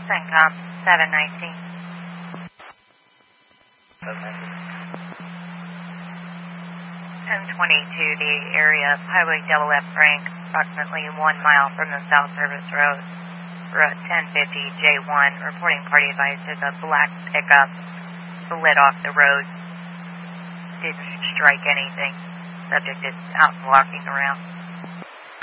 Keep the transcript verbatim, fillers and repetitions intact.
CENTCOM seven nineteen. ten twenty-two, the area of Highway Double F Frank, approximately one mile from the South Service Road. Route ten fifty J one, reporting party advised is a black pickup slid off the road. Didn't strike anything. Subject is out walking around.